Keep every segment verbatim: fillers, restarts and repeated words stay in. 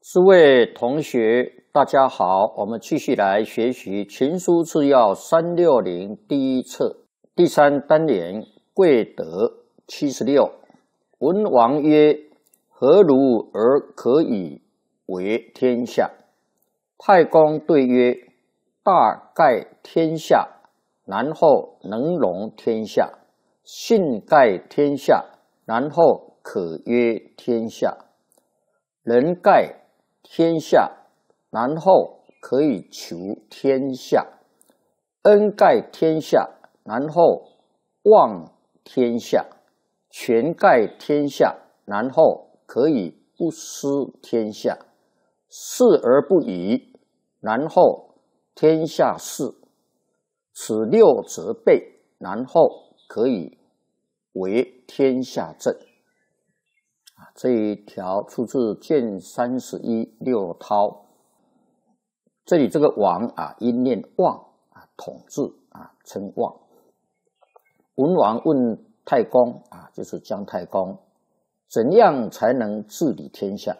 诸位同学，大家好，我们继续来学习《群书治要》三六零第一册第三单元贵德七十六。文王曰：何如而可以为天下？太公对曰：大盖天下，然后能容天下；信盖天下，然后可曰天下；仁盖天下，然后可以求天下；恩盖天下，然后望天下；权盖天下，然后可以不失天下；事而不疑，然后天下事；此六则备，然后可以为天下正。这一条出自卷三十一六韬。这里这个王啊，音念望啊，统治啊，称望。文王问太公啊，就是姜太公，怎样才能治理天下？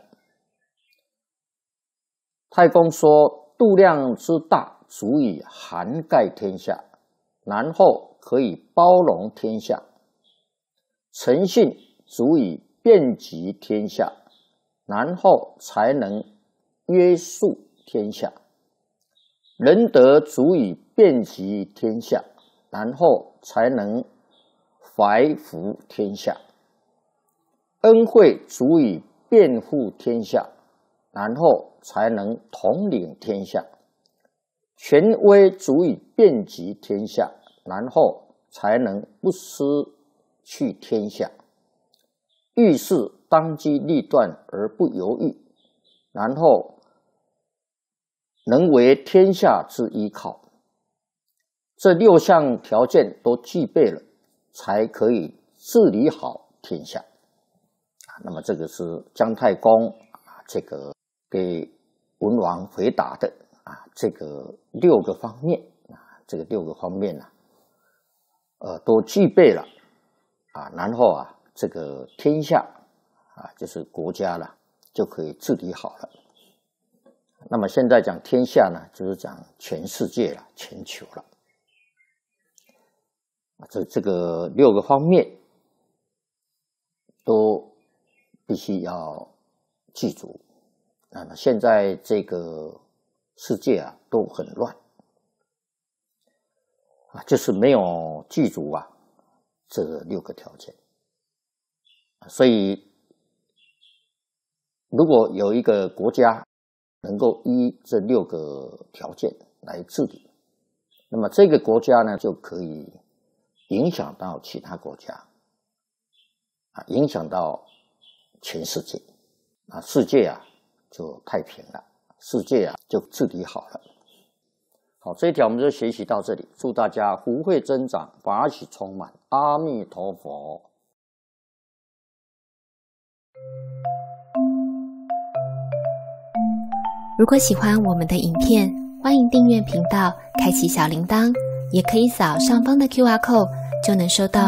太公说，度量之大，足以涵盖天下，然后可以包容天下；诚信足以遍及天下，然后才能约束天下；仁德足以遍及天下，然后才能怀服天下；恩惠足以辩护天下，然后才能统领天下；权威足以遍及天下，然后才能不失去天下；遇事当机立断而不犹豫，然后能为天下之依靠。这六项条件都具备了，才可以治理好天下。那么这个是姜太公啊，这个给文王回答的啊，这个六个方面啊，这个六个方面呢、啊，呃，都具备了啊，然后啊。这个天下啊，就是国家了，就可以治理好了。那么现在讲天下呢，就是讲全世界了，全球了。这这个六个方面都必须要记住。那么现在这个世界啊，都很乱啊，就是没有记住啊这六个条件。所以，如果有一个国家能够依这六个条件来治理，那么这个国家呢，就可以影响到其他国家，啊，影响到全世界，啊，世界啊就太平了，世界啊就治理好了。好，这一条我们就学习到这里，祝大家福慧增长，法喜充满，阿弥陀佛。 如果喜欢我们的影片，欢迎订阅频道，开启小铃铛，也可以扫上方的 Q R code，就能收到